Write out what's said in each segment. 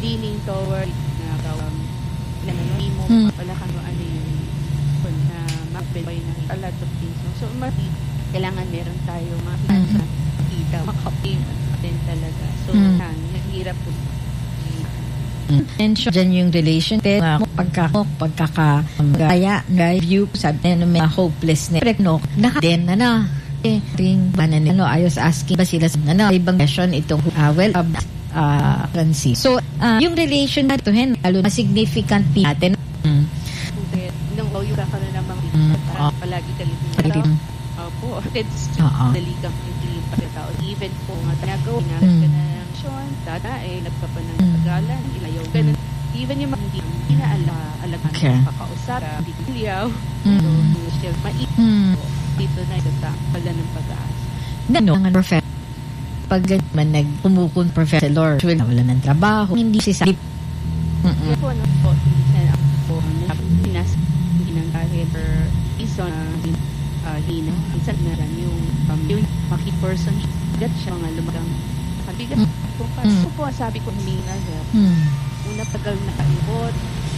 leaning toward na gawang hindi mo pala kung ano yung na mag-buy na a lot of things. No? So, kailangan meron tayo makita, makapayment din talaga. So, naghirap po. And dyan yung relation pagkakagaya view sabi na may hopelessness no naka-den na ring banana I was asking ba sila ibang session itong currency so yung relation na ito lalo na significant natin nung yung kakaroon ng mga palagi kalito opo it's dalikang yung pagkatao even po nga nagawa nga na data nagpapanang tagalan ilayaw ganun even yung mga hindi na alagaan ng kakausap hindi kuliyaw siya dito na isa pala ng pag-aas perfect pag man nagpumukon professor wala ng trabaho hindi si sa hindi kahit iso na hina minsan na rin yung maki-person bigat siya mga lumagang bigat po sabi ko hindi na una tagal na kaibot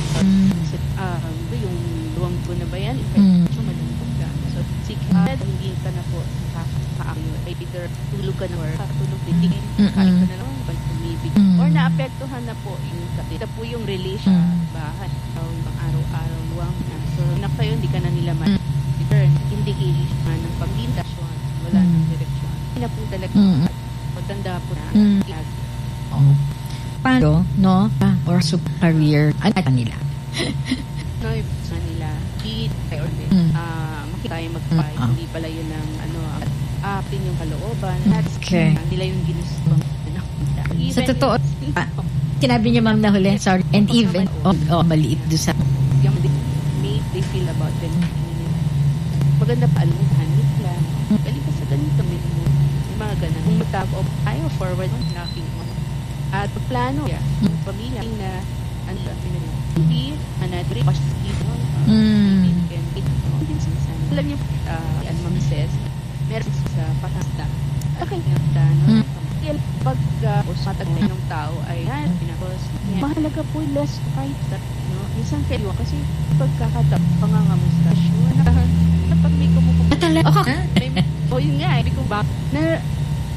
yung luwang ko na ba yan so malungkot ka so hindi ka na po kakaakyo either tulog ka na or tulog din kain ka na lang tumibig or naapektuhan na po yung kapita po yung relation bahay yung araw-araw luwang na so na kayo hindi ka na nila indication ng pagdindasyon wala ng direksyon hindi na po talaga matanda po na paano no or super career ano nila no yung nila di or makita tayo magpay hindi pala yun ng apin yung kalooban nila yung ginusto sa totoo sinabi niyo ma'am na huli sorry and even maliit do sa yung they feel about them maganda pa alam mo hanip lang galing ka sa ganito yung mga ganun kung matap-up tayo forward knocking at pagplano yung pamilya na hindi another positive alam niyo Ma'am Ses meron sa pakasta okay pag usatag ng tao ay pinapos mahalaga po less kahit isang kayo kasi pagkakatap pangangamustasyon pag may kumukuha yun nga hindi ko ba na